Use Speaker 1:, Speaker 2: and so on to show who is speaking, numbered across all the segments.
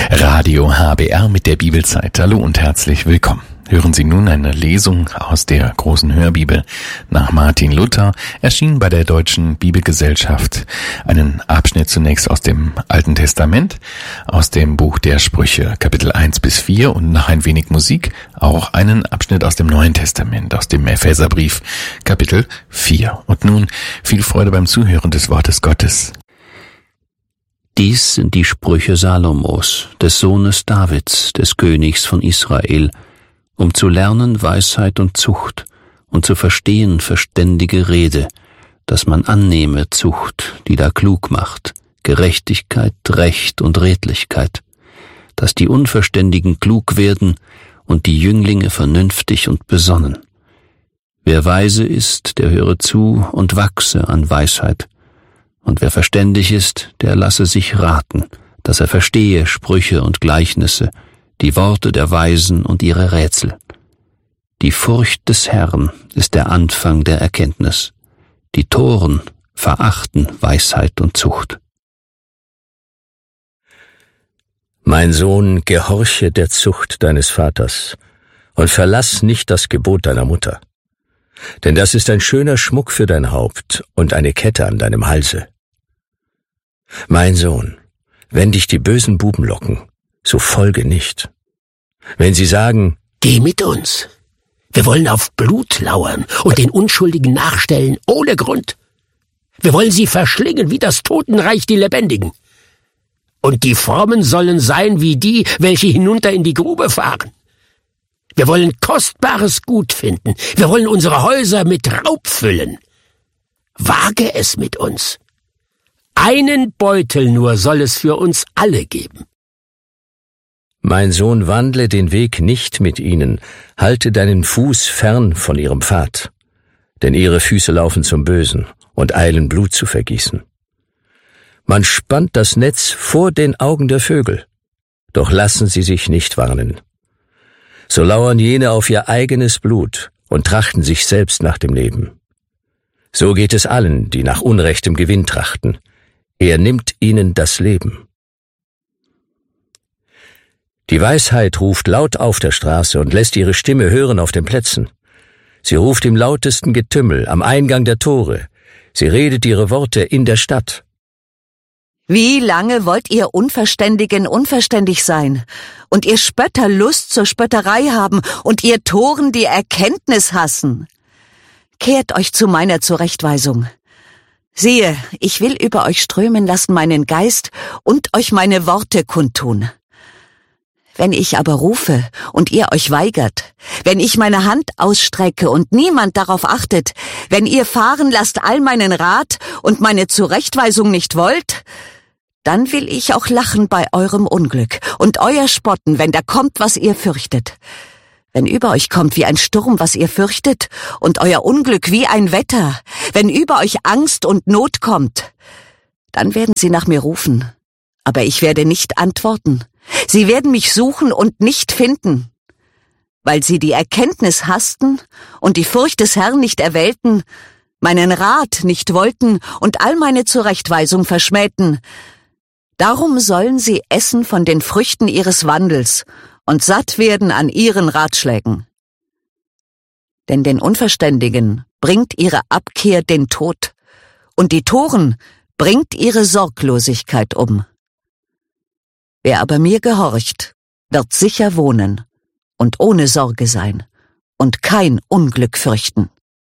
Speaker 1: Radio HBR mit der Bibelzeit. Hallo und herzlich willkommen. Hören Sie nun eine Lesung aus der großen Hörbibel nach Martin Luther, erschienen bei der Deutschen Bibelgesellschaft. Einen Abschnitt zunächst aus dem Alten Testament, aus dem Buch der Sprüche, Kapitel 1 bis 4 und nach ein wenig Musik auch einen Abschnitt aus dem Neuen Testament, aus dem Epheserbrief, Kapitel 4. Und nun viel Freude beim Zuhören des Wortes Gottes.
Speaker 2: Dies sind die Sprüche Salomos, des Sohnes Davids, des Königs von Israel, um zu lernen Weisheit und Zucht und zu verstehen verständige Rede, dass man annehme Zucht, die da klug macht, Gerechtigkeit, Recht und Redlichkeit, dass die Unverständigen klug werden und die Jünglinge vernünftig und besonnen. Wer weise ist, der höre zu und wachse an Weisheit. Und wer verständig ist, der lasse sich raten, dass er verstehe Sprüche und Gleichnisse, die Worte der Weisen und ihre Rätsel. Die Furcht des Herrn ist der Anfang der Erkenntnis. Die Toren verachten Weisheit und Zucht.
Speaker 3: Mein Sohn, gehorche der Zucht deines Vaters und verlass nicht das Gebot deiner Mutter. Denn das ist ein schöner Schmuck für dein Haupt und eine Kette an deinem Halse. Mein Sohn, wenn dich die bösen Buben locken, so folge nicht. Wenn sie sagen,
Speaker 4: geh mit uns, wir wollen auf Blut lauern und den Unschuldigen nachstellen ohne Grund. Wir wollen sie verschlingen wie das Totenreich die Lebendigen. Und die Frommen sollen sein wie die, welche hinunter in die Grube fahren. Wir wollen kostbares Gut finden. Wir wollen unsere Häuser mit Raub füllen. Wage es mit uns. Einen Beutel nur soll es für uns alle geben.
Speaker 3: Mein Sohn, wandle den Weg nicht mit ihnen, halte deinen Fuß fern von ihrem Pfad. Denn ihre Füße laufen zum Bösen und eilen Blut zu vergießen. Man spannt das Netz vor den Augen der Vögel, doch lassen sie sich nicht warnen. So lauern jene auf ihr eigenes Blut und trachten sich selbst nach dem Leben. So geht es allen, die nach unrechtem Gewinn trachten. Er nimmt ihnen das Leben. Die Weisheit ruft laut auf der Straße und lässt ihre Stimme hören auf den Plätzen. Sie ruft im lautesten Getümmel am Eingang der Tore. Sie redet ihre Worte in der Stadt.
Speaker 5: Wie lange wollt ihr Unverständigen unverständig sein und ihr Spötter Lust zur Spötterei haben und ihr Toren die Erkenntnis hassen? Kehrt euch zu meiner Zurechtweisung. Siehe, ich will über euch strömen lassen meinen Geist und euch meine Worte kundtun. Wenn ich aber rufe und ihr euch weigert, wenn ich meine Hand ausstrecke und niemand darauf achtet, wenn ihr fahren lasst all meinen Rat und meine Zurechtweisung nicht wollt, dann will ich auch lachen bei eurem Unglück und euer Spotten, wenn da kommt, was ihr fürchtet. Wenn über euch kommt wie ein Sturm, was ihr fürchtet, und euer Unglück wie ein Wetter, wenn über euch Angst und Not kommt, dann werden sie nach mir rufen, aber ich werde nicht antworten. Sie werden mich suchen und nicht finden. Weil sie die Erkenntnis hassten und die Furcht des Herrn nicht erwählten, meinen Rat nicht wollten und all meine Zurechtweisung verschmähten, darum sollen sie essen von den Früchten ihres Wandels und satt werden an ihren Ratschlägen. Denn den Unverständigen bringt ihre Abkehr den Tod, und die Toren bringt ihre Sorglosigkeit um. Wer aber mir gehorcht, wird sicher wohnen und ohne Sorge sein und kein Unglück fürchten.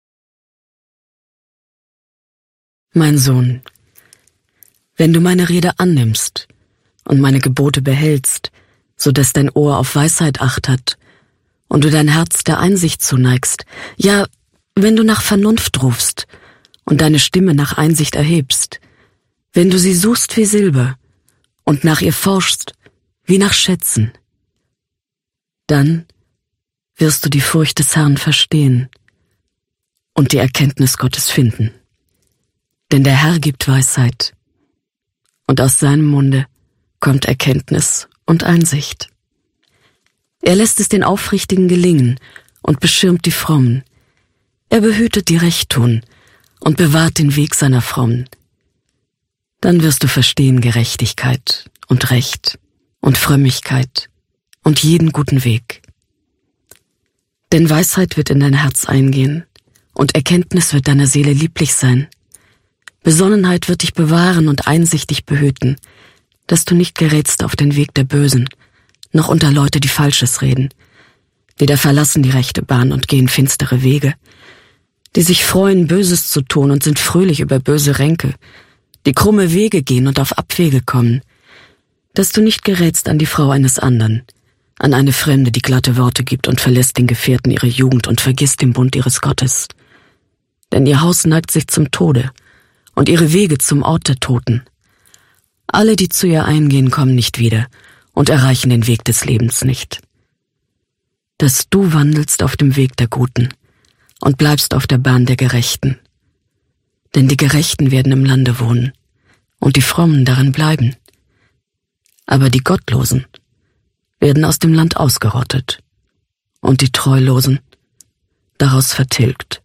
Speaker 6: Mein Sohn, wenn du meine Rede annimmst und meine Gebote behältst, so dass dein Ohr auf Weisheit Acht hat und du dein Herz der Einsicht zuneigst, ja, wenn du nach Vernunft rufst und deine Stimme nach Einsicht erhebst, wenn du sie suchst wie Silber und nach ihr forschst wie nach Schätzen, dann wirst du die Furcht des Herrn verstehen und die Erkenntnis Gottes finden. Denn der Herr gibt Weisheit, und aus seinem Munde kommt Erkenntnis und Einsicht. Er lässt es den Aufrichtigen gelingen und beschirmt die Frommen. Er behütet die Recht tun und bewahrt den Weg seiner Frommen. Dann wirst du verstehen Gerechtigkeit und Recht und Frömmigkeit und jeden guten Weg. Denn Weisheit wird in dein Herz eingehen und Erkenntnis wird deiner Seele lieblich sein. Besonnenheit wird dich bewahren und Einsicht dich behüten, dass du nicht gerätst auf den Weg der Bösen, noch unter Leute, die Falsches reden. Weder verlassen die rechte Bahn und gehen finstere Wege, die sich freuen, Böses zu tun und sind fröhlich über böse Ränke, die krumme Wege gehen und auf Abwege kommen, dass du nicht gerätst an die Frau eines anderen, an eine Fremde, die glatte Worte gibt und verlässt den Gefährten ihre Jugend und vergisst den Bund ihres Gottes. Denn ihr Haus neigt sich zum Tode und ihre Wege zum Ort der Toten. Alle, die zu ihr eingehen, kommen nicht wieder und erreichen den Weg des Lebens nicht. Dass du wandelst auf dem Weg der Guten und bleibst auf der Bahn der Gerechten. Denn die Gerechten werden im Lande wohnen und die Frommen darin bleiben. Aber die Gottlosen werden aus dem Land ausgerottet und die Treulosen daraus vertilgt.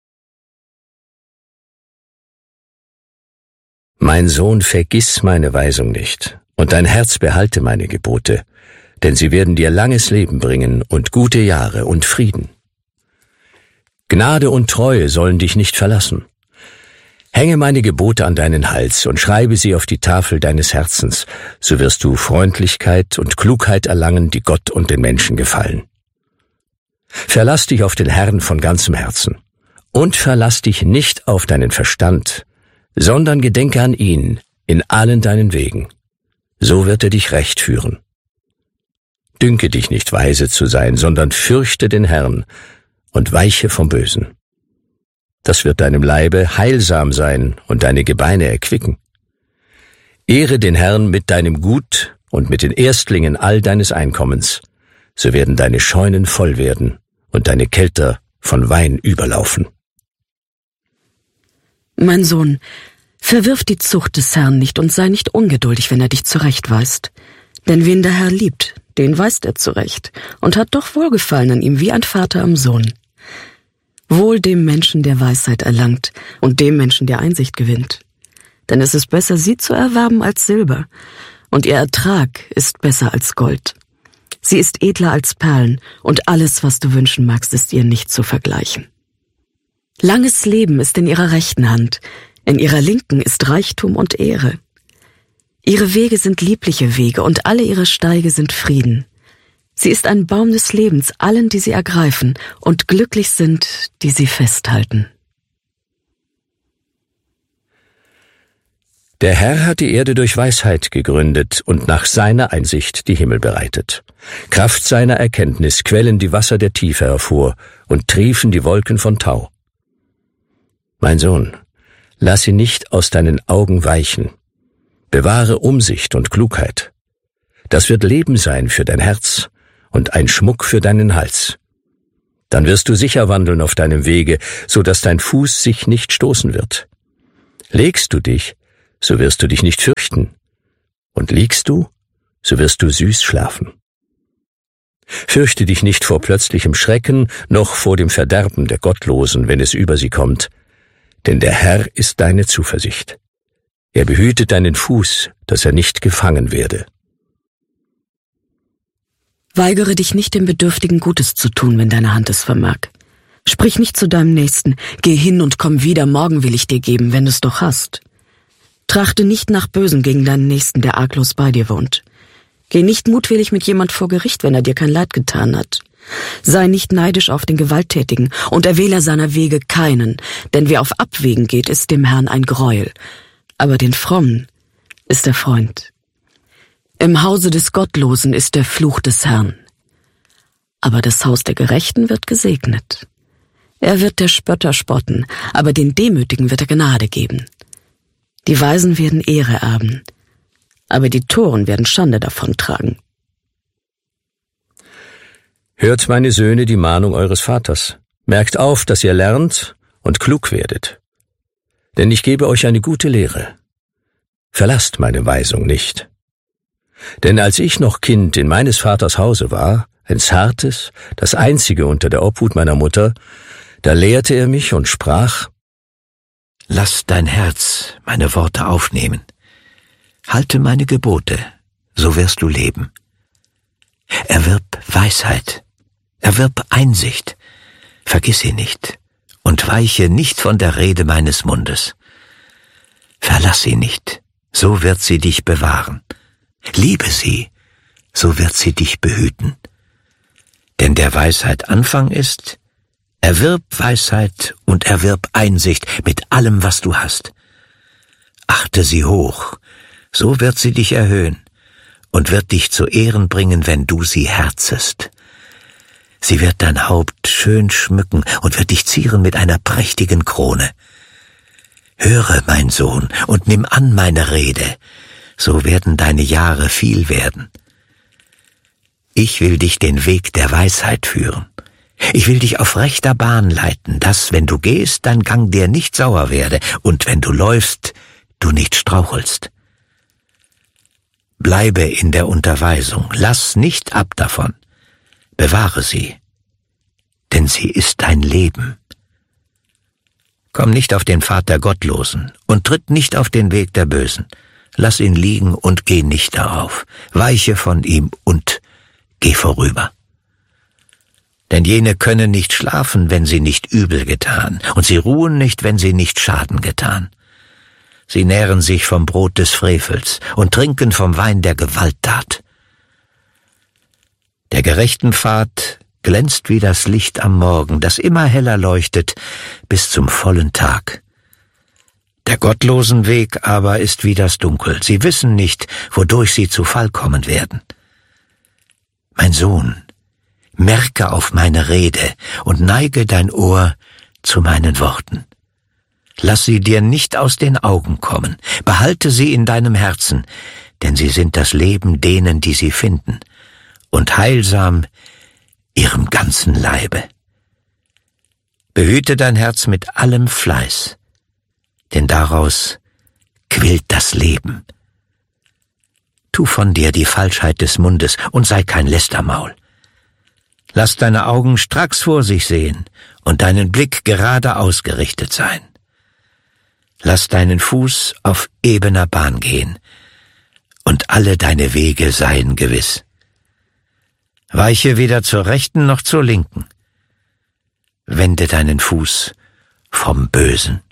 Speaker 3: Mein Sohn, vergiss meine Weisung nicht, und dein Herz behalte meine Gebote, denn sie werden dir langes Leben bringen und gute Jahre und Frieden. Gnade und Treue sollen dich nicht verlassen. Hänge meine Gebote an deinen Hals und schreibe sie auf die Tafel deines Herzens, so wirst du Freundlichkeit und Klugheit erlangen, die Gott und den Menschen gefallen. Verlass dich auf den Herrn von ganzem Herzen und verlass dich nicht auf deinen Verstand, sondern gedenke an ihn in allen deinen Wegen. So wird er dich recht führen. Dünke dich nicht weise zu sein, sondern fürchte den Herrn und weiche vom Bösen. Das wird deinem Leibe heilsam sein und deine Gebeine erquicken. Ehre den Herrn mit deinem Gut und mit den Erstlingen all deines Einkommens, so werden deine Scheunen voll werden und deine Kelter von Wein überlaufen.
Speaker 6: Mein Sohn, verwirf die Zucht des Herrn nicht und sei nicht ungeduldig, wenn er dich zurechtweist. Denn wen der Herr liebt, den weist er zurecht und hat doch Wohlgefallen an ihm wie ein Vater am Sohn. Wohl dem Menschen, der Weisheit erlangt und dem Menschen, der Einsicht gewinnt. Denn es ist besser, sie zu erwerben als Silber, und ihr Ertrag ist besser als Gold. Sie ist edler als Perlen, und alles, was du wünschen magst, ist ihr nicht zu vergleichen. Langes Leben ist in ihrer rechten Hand, in ihrer linken ist Reichtum und Ehre. Ihre Wege sind liebliche Wege, und alle ihre Steige sind Frieden. Sie ist ein Baum des Lebens allen, die sie ergreifen, und glücklich sind, die sie festhalten.
Speaker 3: Der Herr hat die Erde durch Weisheit gegründet und nach seiner Einsicht die Himmel bereitet. Kraft seiner Erkenntnis quellen die Wasser der Tiefe hervor und triefen die Wolken von Tau. Mein Sohn, lass sie nicht aus deinen Augen weichen. Bewahre Umsicht und Klugheit. Das wird Leben sein für dein Herz und ein Schmuck für deinen Hals. Dann wirst du sicher wandeln auf deinem Wege, so dass dein Fuß sich nicht stoßen wird. Legst du dich, so wirst du dich nicht fürchten. Und liegst du, so wirst du süß schlafen. Fürchte dich nicht vor plötzlichem Schrecken, noch vor dem Verderben der Gottlosen, wenn es über sie kommt. Denn der Herr ist deine Zuversicht. Er behütet deinen Fuß, dass er nicht gefangen werde.
Speaker 6: Weigere dich nicht, dem Bedürftigen Gutes zu tun, wenn deine Hand es vermag. Sprich nicht zu deinem Nächsten, geh hin und komm wieder, morgen will ich dir geben, wenn du es doch hast. Trachte nicht nach Bösen gegen deinen Nächsten, der arglos bei dir wohnt. Geh nicht mutwillig mit jemand vor Gericht, wenn er dir kein Leid getan hat. Sei nicht neidisch auf den Gewalttätigen und erwähle seiner Wege keinen, denn wer auf Abwegen geht, ist dem Herrn ein Greuel. Aber den Frommen ist er Freund. Im Hause des Gottlosen ist der Fluch des Herrn. Aber das Haus der Gerechten wird gesegnet. Er wird der Spötter spotten, aber den Demütigen wird er Gnade geben. Die Weisen werden Ehre erben, aber die Toren werden Schande davontragen.
Speaker 3: Hört, meine Söhne, die Mahnung eures Vaters. Merkt auf, dass ihr lernt und klug werdet. Denn ich gebe euch eine gute Lehre. Verlasst meine Weisung nicht. Denn als ich noch Kind in meines Vaters Hause war, ein zartes, das einzige unter der Obhut meiner Mutter, da lehrte er mich und sprach:
Speaker 7: Lass dein Herz meine Worte aufnehmen. Halte meine Gebote, so wirst du leben. Erwirb Weisheit, erwirb Einsicht, vergiss sie nicht und weiche nicht von der Rede meines Mundes. Verlass sie nicht, so wird sie dich bewahren. Liebe sie, so wird sie dich behüten. Denn der Weisheit Anfang ist, erwirb Weisheit und erwirb Einsicht mit allem, was du hast. Achte sie hoch, so wird sie dich erhöhen und wird dich zu Ehren bringen, wenn du sie herzest. Sie wird dein Haupt schön schmücken und wird dich zieren mit einer prächtigen Krone. Höre, mein Sohn, und nimm an meine Rede, so werden deine Jahre viel werden. Ich will dich den Weg der Weisheit führen. Ich will dich auf rechter Bahn leiten, dass, wenn du gehst, dein Gang dir nicht sauer werde, und wenn du läufst, du nicht strauchelst. Bleibe in der Unterweisung, lass nicht ab davon. Bewahre sie, denn sie ist dein Leben. Komm nicht auf den Pfad der Gottlosen und tritt nicht auf den Weg der Bösen. Lass ihn liegen und geh nicht darauf. Weiche von ihm und geh vorüber. Denn jene können nicht schlafen, wenn sie nicht übel getan, und sie ruhen nicht, wenn sie nicht Schaden getan. Sie nähren sich vom Brot des Frevels und trinken vom Wein der Gewalttat. Der gerechten Pfad glänzt wie das Licht am Morgen, das immer heller leuchtet bis zum vollen Tag. Der gottlosen Weg aber ist wie das Dunkel. Sie wissen nicht, wodurch sie zu Fall kommen werden. Mein Sohn, merke auf meine Rede und neige dein Ohr zu meinen Worten. Lass sie dir nicht aus den Augen kommen, behalte sie in deinem Herzen, denn sie sind das Leben denen, die sie finden, und heilsam ihrem ganzen Leibe. Behüte dein Herz mit allem Fleiß, denn daraus quillt das Leben. Tu von dir die Falschheit des Mundes und sei kein Lästermaul. Lass deine Augen stracks vor sich sehen und deinen Blick gerade ausgerichtet sein. Lass deinen Fuß auf ebener Bahn gehen und alle deine Wege seien gewiss. Weiche weder zur Rechten noch zur Linken. Wende deinen Fuß vom Bösen.